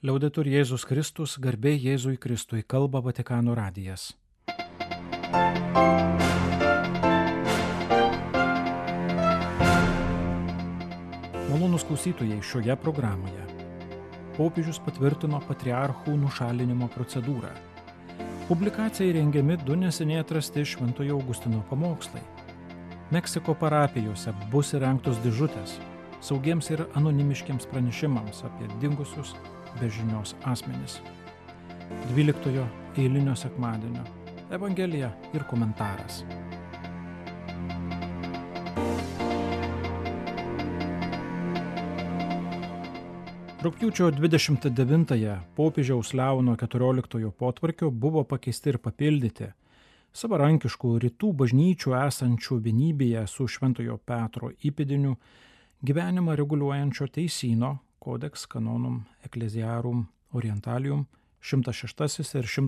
Liaudetur Jėzus Kristus, garbė Jėzui Kristui, kalba Vatikano radijas. Malonūs klausytojai, šioje programoje popiežius patvirtino patriarchų nušalinimo procedūrą. Publikacijai rengiami 2 neseniai atrasti Šventojo Augustino pamokslai. Meksiko parapijose bus įrengtos dėžutės saugiems ir anonimiškiams pranešimams apie dingusius be žinios asmenis. 12 eilinio sekmadienio Evangelija ir komentaras. Rugpjūčio 29-ąją popiežiaus Leono XIV potvarkiu buvo pakeisti ir papildyti savarankiškų rytų bažnyčių esančių vienybėje su Šventojo Petro įpėdiniu gyvenimą reguliuojančio teisyno Codex Canonum Ecclesiarum Orientalium 106 ir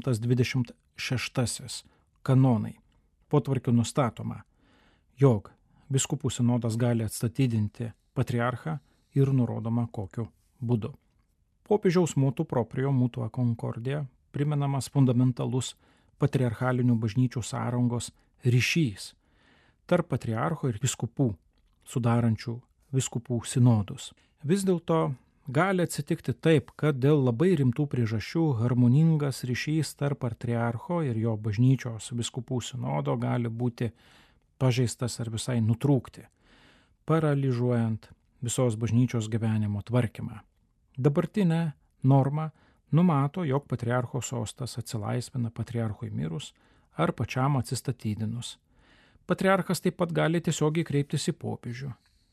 126 kanonai. Potvarkiu nustatoma, jog vyskupų sinodas gali atstatydinti patriarchą ir nurodoma kokiu būdu. Popiežiaus motu proprio mutua concordia primenamas fundamentalus patriarchalinių bažnyčių sąrangos ryšys tarp patriarcho ir vyskupų, sudarančių vyskupų sinodus. Vis dėlto gali atsitikti taip, kad dėl labai rimtų priežasčių harmoningas ryšys tarp patriarcho ir jo bažnyčios vyskupų sinodo gali būti pažeistas ar visai nutrūkti, paralyžuojant visos bažnyčios gyvenimo tvarkymą. Dabartinė norma numato, jog patriarcho sostas atsilaisvina patriarchui mirus ar pačiam atsistatydinus. Patriarchas taip pat gali tiesiogiai kreiptis į popiežių.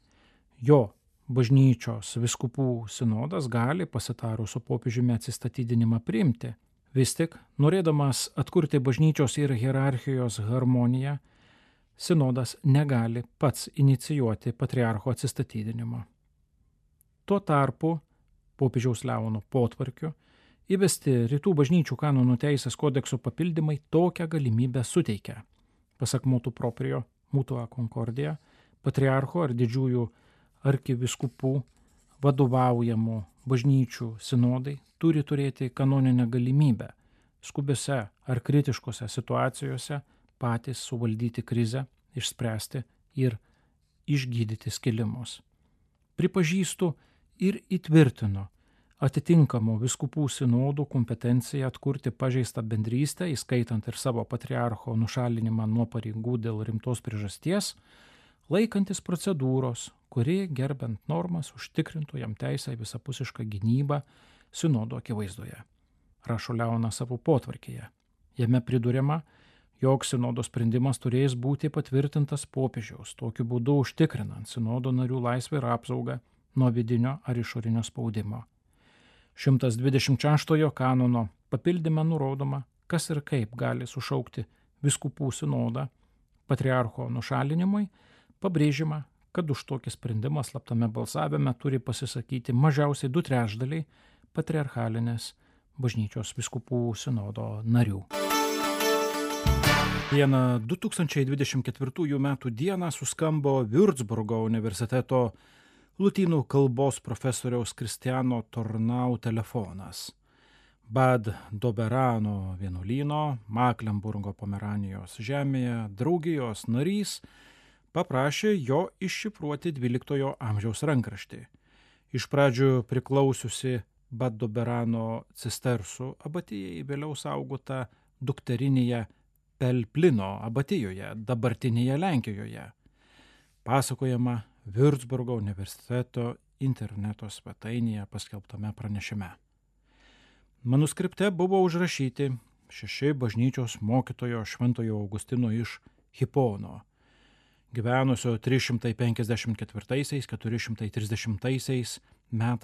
Jo bažnyčios vyskupų sinodas gali pasitarus su popiežiumi atsistatydinimą priimti. Vis tik, norėdamas atkurti bažnyčios ir hierarchijos harmoniją, sinodas negali pats inicijuoti patriarcho atsistatydinimo. Tuo tarpu, popiežiaus Leono potvarkiu, įvesti rytų bažnyčių kanonų teisės kodekso papildymai tokią galimybę suteikia. Pasak motu proprio mutua concordia, patriarcho ar didžiųjų arkivyskupų vadovaujamų bažnyčių sinodai turi turėti kanoninę galimybę skubiose ar kritiškose situacijose patys suvaldyti krizę, išspręsti ir išgydyti skilimus. Pripažįstu ir įtvirtinu atitinkamo vyskupų sinodų kompetenciją atkurti pažeistą bendrystę, įskaitant ir savo patriarcho nušalinimą nuo pareigų dėl rimtos priežasties, laikantis procedūros, kuri, gerbent normas, užtikrintų jam teisę į visapusišką gynybą sinodo akivaizdoje, rašo Leonas savo potvarkyje. Jame priduriama, jog sinodo sprendimas turės būti patvirtintas popiežiaus, tokiu būdu užtikrinant sinodo narių laisvę ir apsaugą nuo vidinio ar išorinio spaudimo. 126 kanono papildyme nurodoma, kas ir kaip gali sušaukti vyskupų sinodą patriarcho nušalinimui, pabrėžima, kad už tokį sprendimą slaptame balsavime turi pasisakyti mažiausiai 2/3 patriarchalinės bažnyčios vyskupų sinodo narių. Vieną 2024 metų dieną suskambo Würzburgo universiteto lotynų kalbos profesoriaus Cristiano Tornau telefonas. Bad Doberano vienuolyno, Maklemburgo Pomeranijos žemėje draugijos narys paprašė jo iššifruoti 12 amžiaus rankraštį. Iš pradžių priklausiusi Bad Doberano cistersų abatijai, vėliau saugota dukterinėje Pelplino abatijoje, dabartinėje Lenkijoje. Pasakojama Würzburgo universiteto interneto svetainėje paskelbtame pranešime. Manuskripte buvo užrašyti 6 bažnyčios mokytojo Šventojo Augustino iš Hipono, gyvenusio 354-430 metais